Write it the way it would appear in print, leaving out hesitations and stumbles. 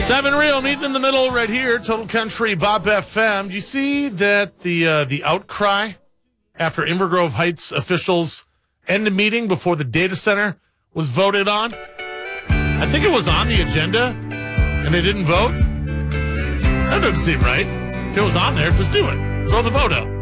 Time and Rio meeting in the middle right here, Total Country, Bob FM. Do you see that the outcry after Inver Grove Heights officials end the meeting before the data center was voted on? I think it was on the agenda, and they didn't vote. That doesn't seem right. If it was on there, just do it. Throw the vote out.